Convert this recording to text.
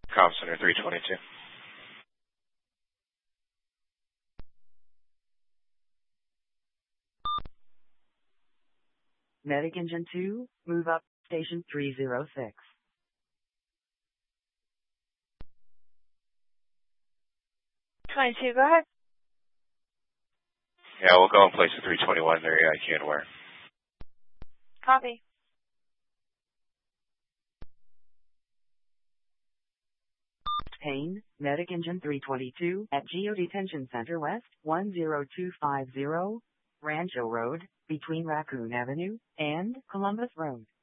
Comm Center 322. Medic Engine 2, move up, station 306. Go ahead. Yeah, we'll go in place at 321 there, IQ and where. Copy. Payne, Medic Engine 322 at Geo Detention Center West, 10250, Rancho Road, between Raccoon Avenue and Columbus Road.